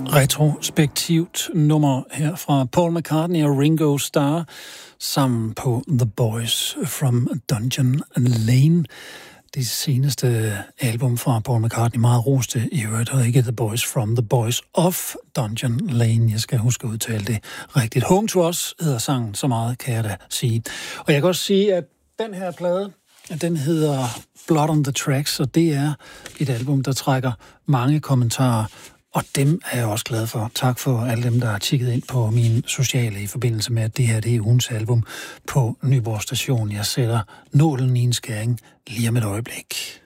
retrospektivt nummer her fra Paul McCartney og Ringo Starr sammen på The Boys from Dungeon Lane. Det seneste album fra Paul McCartney, meget roste i øvrigt, og ikke The Boys from The Boys of Dungeon Lane. Jeg skal huske at udtale det rigtigt. Home to Us hedder sangen, så meget kan jeg da sige. Og jeg kan også sige, at den her plade, den hedder Blood on the Tracks, og det er et album, der trækker mange kommentarer, og dem er jeg også glad for. Tak for alle dem, der har kigget ind på mine sociale i forbindelse med, at det her det er ugens album på Nyborg Station. Jeg sætter nålen i en skæring lige om et øjeblik.